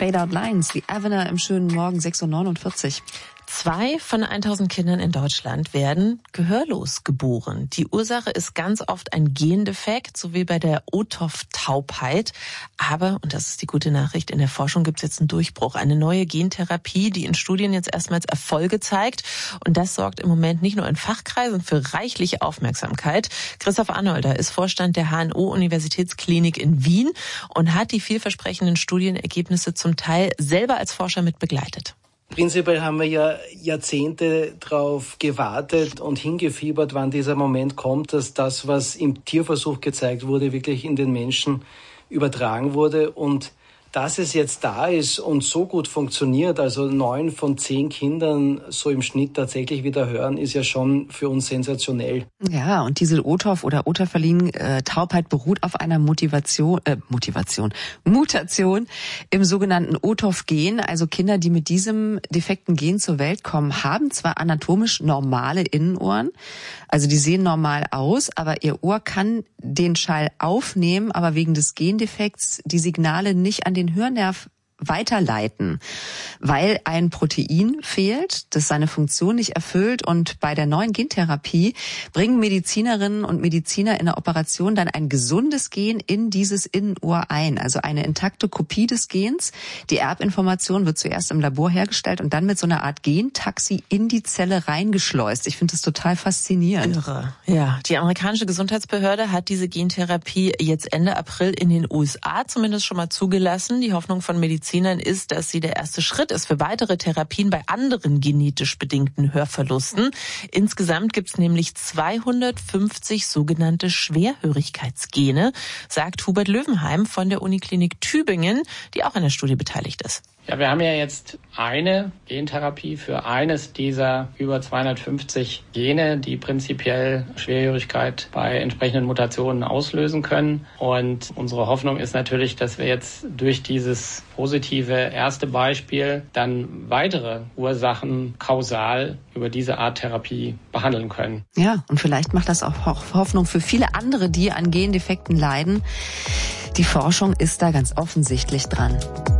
Fade Out Lines, The Avener im schönen Morgen 6:49 Uhr. 2 von 1000 Kindern in Deutschland werden gehörlos geboren. Die Ursache ist ganz oft ein Gendefekt, so wie bei der OTOF-Taubheit. Aber, und das ist die gute Nachricht, in der Forschung gibt es jetzt einen Durchbruch. Eine neue Gentherapie, die in Studien jetzt erstmals Erfolge zeigt. Und das sorgt im Moment nicht nur in Fachkreisen für reichliche Aufmerksamkeit. Christoph Arnolder ist Vorstand der HNO-Universitätsklinik in Wien und hat die vielversprechenden Studienergebnisse zum Teil selber als Forscher mit begleitet. Prinzipiell haben wir ja Jahrzehnte darauf gewartet und hingefiebert, wann dieser Moment kommt, dass das, was im Tierversuch gezeigt wurde, wirklich in den Menschen übertragen wurde. Und dass es jetzt da ist und so gut funktioniert, also 9 von 10 Kindern so im Schnitt tatsächlich wieder hören, ist ja schon für uns sensationell. Ja, und diese OTOF oder Otorferlin-Taubheit beruht auf einer Mutation im sogenannten OTOF-Gen. Also Kinder, die mit diesem defekten Gen zur Welt kommen, haben zwar anatomisch normale Innenohren, also die sehen normal aus, aber ihr Ohr kann den Schall aufnehmen, aber wegen des Gendefekts die Signale nicht an den Hörnerv weiterleiten, weil ein Protein fehlt, das seine Funktion nicht erfüllt. Und bei der neuen Gentherapie bringen Medizinerinnen und Mediziner in der Operation dann ein gesundes Gen in dieses Innenohr ein, also eine intakte Kopie des Gens. Die Erbinformation wird zuerst im Labor hergestellt und dann mit so einer Art Gentaxi in die Zelle reingeschleust. Ich finde das total faszinierend. Irre. Ja, die amerikanische Gesundheitsbehörde hat diese Gentherapie jetzt Ende April in den USA zumindest schon mal zugelassen. Die Hoffnung von Medizinern ist, dass sie der erste Schritt ist für weitere Therapien bei anderen genetisch bedingten Hörverlusten. Insgesamt gibt es nämlich 250 sogenannte Schwerhörigkeitsgene, sagt Hubert Löwenheim von der Uniklinik Tübingen, die auch an der Studie beteiligt ist. Ja, wir haben ja jetzt eine Gentherapie für eines dieser über 250 Gene, die prinzipiell Schwerhörigkeit bei entsprechenden Mutationen auslösen können. Und unsere Hoffnung ist natürlich, dass wir jetzt durch dieses positive erste Beispiel dann weitere Ursachen kausal über diese Art Therapie behandeln können. Ja, und vielleicht macht das auch Hoffnung für viele andere, die an Gendefekten leiden. Die Forschung ist da ganz offensichtlich dran.